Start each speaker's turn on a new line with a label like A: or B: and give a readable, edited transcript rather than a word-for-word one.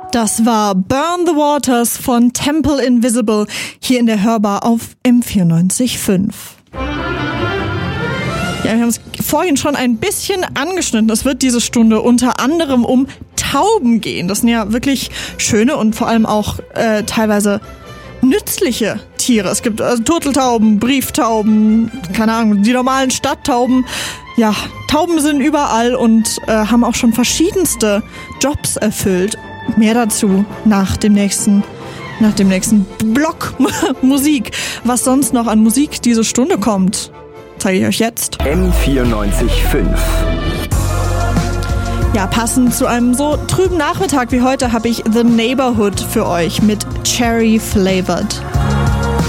A: Das war Burn the Waters von Temple Invisible hier in der Hörbar auf M94.5. Ja, wir haben es vorhin schon ein bisschen angeschnitten. Es wird diese Stunde unter anderem um Tauben gehen. Das sind ja wirklich schöne und vor allem auch teilweise nützliche Tiere. Es gibt Turteltauben, Brieftauben, keine Ahnung, die normalen Stadttauben. Ja, Tauben sind überall und haben auch schon verschiedenste Jobs erfüllt. Mehr dazu nach dem nächsten Block Musik. Was sonst noch an Musik diese Stunde kommt, zeige ich euch jetzt.
B: M94.5.
A: Ja, passend zu einem so trüben Nachmittag wie heute habe ich The Neighborhood für euch mit Cherry Flavored.